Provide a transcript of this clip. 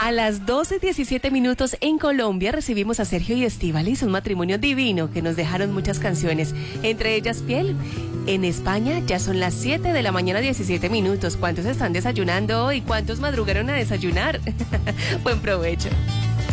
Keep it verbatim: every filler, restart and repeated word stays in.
A las doce diecisiete minutos en Colombia recibimos a Sergio y Estíbaliz, un matrimonio divino que nos dejaron muchas canciones, entre ellas Piel. En España ya son las siete de la mañana diecisiete minutos. ¿Cuántos están desayunando hoy? ¿Cuántos madrugaron a desayunar? Buen provecho.